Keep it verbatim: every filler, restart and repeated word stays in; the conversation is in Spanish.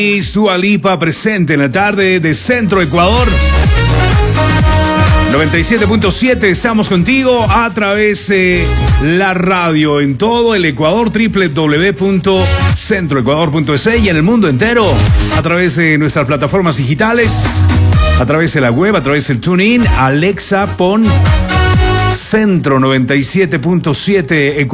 Dua Lipa presente en la tarde de Centro Ecuador. noventa y siete punto siete, estamos contigo a través de la radio en todo el Ecuador, doble u doble u doble u punto centro ecuador punto es y en el mundo entero, a través de nuestras plataformas digitales, a través de la web, a través del TuneIn. Alexa, pon Centro noventa y siete punto siete Ecuador.